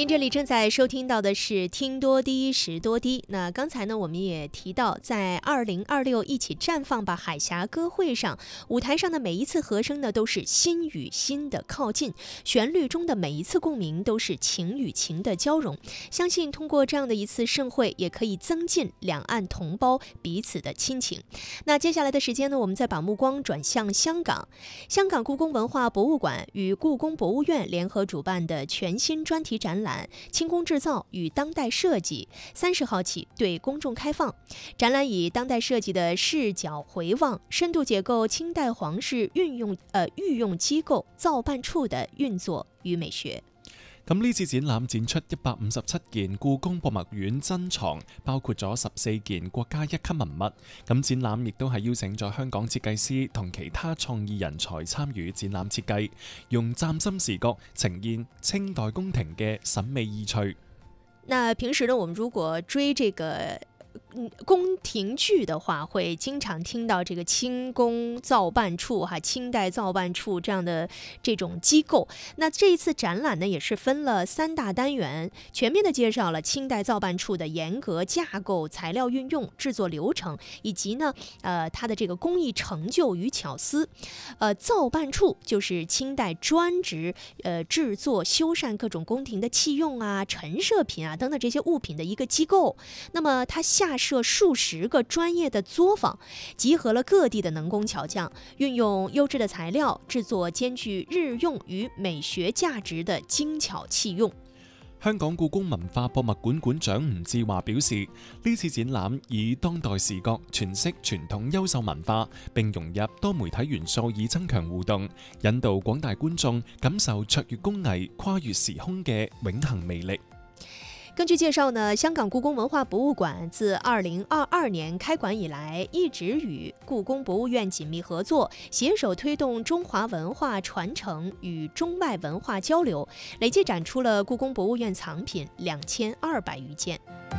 您这里正在收听到的是听多低识多低。那刚才呢，我们也提到，在2026一起绽放吧海峡歌会上，舞台上的每一次和声呢，都是心与心的靠近，旋律中的每一次共鸣都是情与情的交融。相信通过这样的一次盛会，也可以增进两岸同胞彼此的亲情。那接下来的时间呢，我们再把目光转向香港。香港故宫文化博物馆与故宫博物院联合主办的全新专题展览轻工制造与当代设计30号起对公众开放。展览以当代设计的视角回望，深度解构清代皇室御用機構造辦處的運作與美學。 咁呢次展覽展出157件故宮博物院珍藏，包括咗14件國家一級文物。咁展覽亦都係邀請咗香港設計師同其他創意人才參與展覽設計，用嶄新視覺呈現清代宮廷嘅審美意趣。 那平時呢，我們如果追這個宮廷劇的話，會經常聽到這個清宮造辦處清代造辦處這樣的這種機構。那這一次展覽呢，也是分了3大單元，全面的介紹了清代造辦處的嚴格架構、材料運用、製作流程，以及呢，它的這個工藝成就與巧思。造辦處就是清代專職製作修繕各種宮廷的器用陳設品等等這些物品的一個機構。那麼它下設數十個專業的作坊，集合了各地的能工巧匠，運用優質的材料製作兼具日用與美學價值的精巧器用。 香港故宮文化博物館館長吳志華表示，呢次展覽以當代視覺詮釋傳統優秀文化，並融入多媒體元素以增強互動，引導廣大觀眾感受卓越工藝跨越時空嘅永恆魅力。 根據介紹呢，香港故宮文化博物館自2022年開館以來，一直與故宮博物院緊密合作，攜手推動中華文化傳承與中外文化交流，累計展出了故宮博物院藏品2200餘件。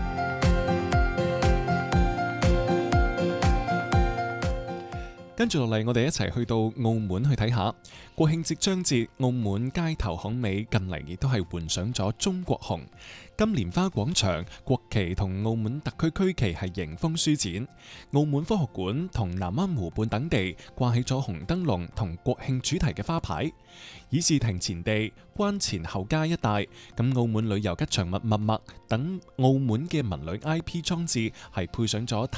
跟住落嚟，我哋一齊去到澳門去睇下。國慶節將至，澳門街頭巷尾近嚟亦都係換上咗中國紅。金蓮花廣場國旗同澳門特區區旗係迎風書展。澳門科學館同南灣湖畔等地掛起咗紅燈籠同國慶主題嘅花牌。議事亭前地、關前後街一帶，咁澳門旅遊吉祥物密密等澳門嘅文旅 IP 裝置係配上咗